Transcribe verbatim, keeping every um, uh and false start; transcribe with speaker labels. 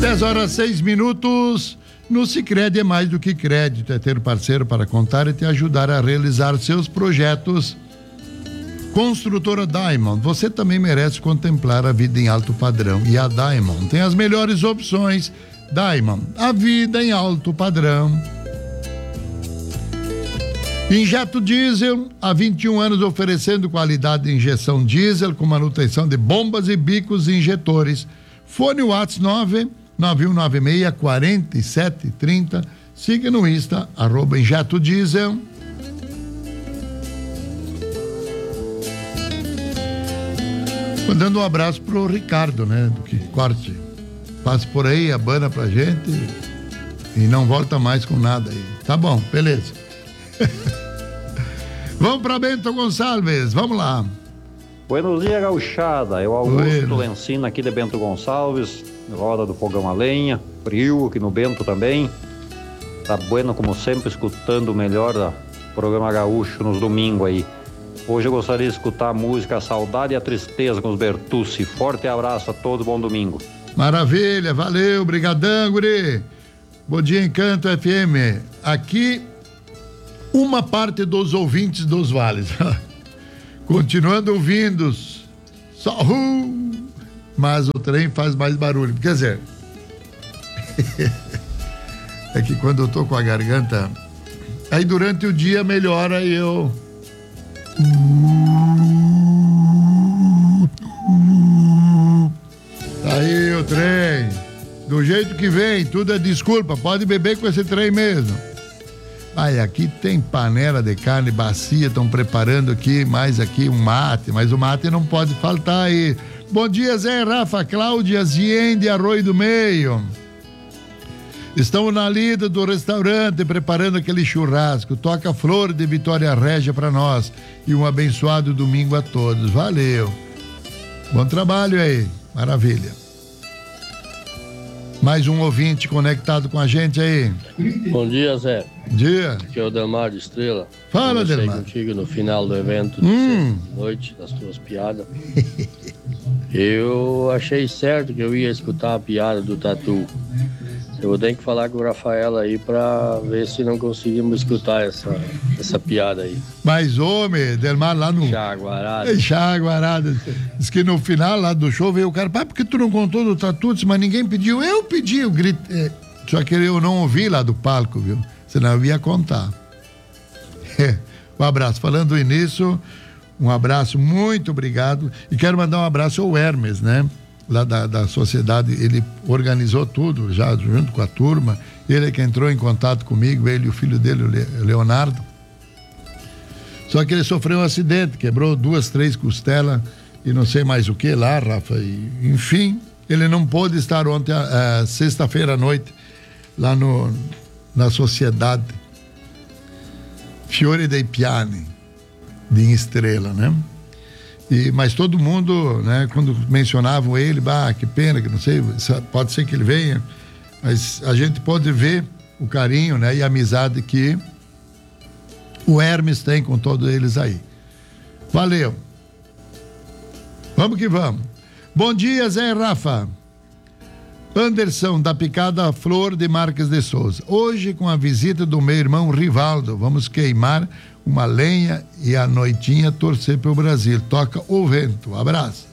Speaker 1: dez horas seis minutos. No Sicredi é mais do que crédito, é ter parceiro para contar e te ajudar a realizar seus projetos. Construtora Diamond, você também merece contemplar a vida em alto padrão. E a Diamond tem as melhores opções. Diamond, a vida em alto padrão. Injeto Diesel, há vinte e um anos oferecendo qualidade de injeção diesel com manutenção de bombas e bicos e injetores. Fone WhatsApp nove nove um nove seis quatro sete três zero. Siga no Insta, arroba Injeto Diesel. Mandando um abraço pro Ricardo, né? Do que corte. Passa por aí, abana pra gente e não volta mais com nada aí. Tá bom, beleza. Vamos para Bento Gonçalves, vamos lá.
Speaker 2: Buenos dias, gauchada. Eu, Augusto Lencina, aqui de Bento Gonçalves, roda do fogão a lenha, frio aqui no Bento também. Tá bueno, como sempre, escutando o melhor do programa gaúcho nos domingos aí. Hoje eu gostaria de escutar a música Saudade e a Tristeza com os Bertucci. Forte abraço a todos, bom domingo.
Speaker 1: Maravilha, valeu, brigadão, guri. Bom dia, Encanto F M. Aqui, uma parte dos ouvintes dos vales. Continuando ouvindo, só uh, mas o trem faz mais barulho. Quer dizer, é que quando eu tô com a garganta, aí durante o dia melhora e eu... Aí o trem, do jeito que vem, tudo é desculpa, pode beber com esse trem mesmo. Ai, aqui tem panela de carne bacia, estão preparando aqui, mais aqui um mate, mas o mate não pode faltar aí. Bom dia, Zé, Rafa, Cláudia, Ziende, Arroio do Meio. Estão na lida do restaurante preparando aquele churrasco. Toca Flor de Vitória Régia para nós e um abençoado domingo a todos. Valeu. Bom trabalho aí, maravilha. Mais um ouvinte conectado com a gente aí.
Speaker 3: Bom dia, Zé.
Speaker 1: Dia.
Speaker 3: Aqui é o Delmar de Estrela.
Speaker 1: Fala,
Speaker 3: Comecei
Speaker 1: Delmar.
Speaker 3: contigo no final do evento de
Speaker 1: hum.
Speaker 3: noite, das tuas piadas. Eu achei certo que eu ia escutar a piada do Tatu. Eu vou ter que falar com o Rafael aí pra ver se não conseguimos escutar essa, essa piada aí.
Speaker 1: Mas, homem, Delmar lá no...
Speaker 3: Chaguarada.
Speaker 1: Chaguarada. Diz que no final lá do show veio o cara, pá, por que tu não contou do Tatu? Disse, mas ninguém pediu. Eu pedi, eu gritei. Só que eu não ouvi lá do palco, viu? Senão eu ia contar. Um abraço. Falando nisso, um abraço, muito obrigado. E quero mandar um abraço ao Hermes, né? Lá da, da sociedade, ele organizou tudo já junto com a turma, ele é que entrou em contato comigo, ele e o filho dele, o Leonardo. Só que ele sofreu um acidente, quebrou duas, três costelas e não sei mais o que lá, Rafa, e, enfim, ele não pôde estar ontem, uh, sexta-feira à noite, lá no, na sociedade Fiore dei Piani, de Estrela, né? E, mas todo mundo, né, quando mencionavam ele, bah, que pena, que não sei, pode ser que ele venha, mas a gente pode ver o carinho, né, e a amizade que o Hermes tem com todos eles aí. Valeu. Vamos que vamos. Bom dia, Zé e Rafa. Anderson, da Picada Flor de Marques de Souza. Hoje, com a visita do meu irmão Rivaldo, vamos queimar uma lenha e à noitinha torcer pro Brasil. Toca o vento. Abraço.